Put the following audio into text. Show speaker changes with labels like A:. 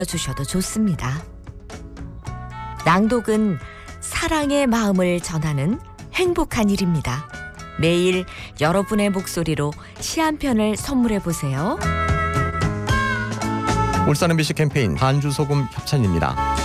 A: 주셔도 좋습니다. 낭독은 사랑의 마음을 전하는 행복한 일입니다. 매일 여러분의 목소리로 시 한 편을 선물해 보세요.
B: 울산 MBC 캠페인 반주소금 협찬입니다.